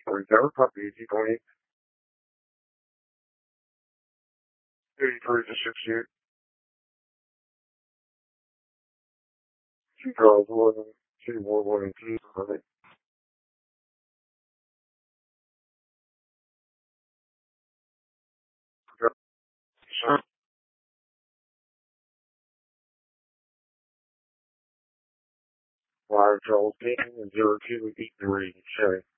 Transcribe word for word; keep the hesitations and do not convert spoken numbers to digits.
Reserve puppy, keep going. thirty-three to sixty-eight. Two girls, eleven, two, one, one, and two. Wire Charles King and zero two eight three. Sherry.